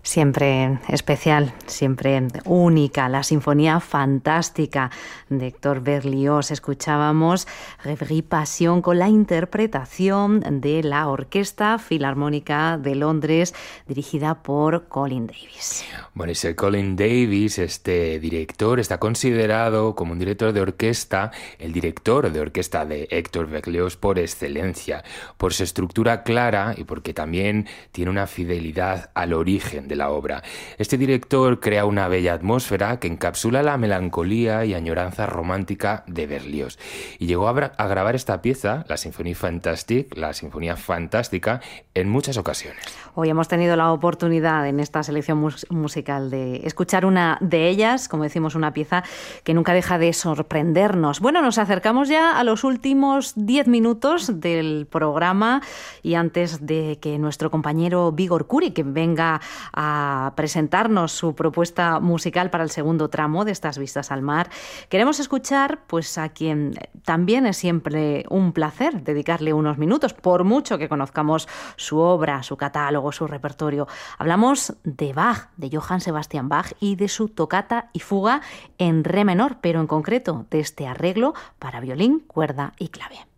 Siempre especial, siempre única, la Sinfonía Fantástica de Héctor Berlioz. Escuchábamos Rêverie Passion con la interpretación de la Orquesta Filarmónica de Londres, dirigida por Colin Davis. Bueno, y Sir Colin Davis, este director, está considerado como un director de orquesta, el director de orquesta de Héctor Berlioz por excelencia, por su estructura clara y porque también tiene una fidelidad al origen de la obra. Este director crea una bella atmósfera que encapsula la melancolía y añoranza romántica de Berlioz. Y llegó a grabar esta pieza, la Symphonie Fantastique, la Sinfonía Fantástica, en muchas ocasiones. Hoy hemos tenido la oportunidad en esta selección musical de escuchar una de ellas, como decimos, una pieza que nunca deja de sorprendernos. Bueno, nos acercamos ya a los últimos 10 minutos del programa y antes de que nuestro compañero Vígor Kuri, que venga a presentarnos su propuesta musical para el segundo tramo de estas vistas al mar, queremos escuchar pues a quien también es siempre un placer dedicarle unos minutos, por mucho que conozcamos su obra, su catálogo, su repertorio. Hablamos de Bach, de Johann Sebastian Bach y de su tocata y fuga en re menor, pero en concreto de este arreglo para violín, cuerda y clave.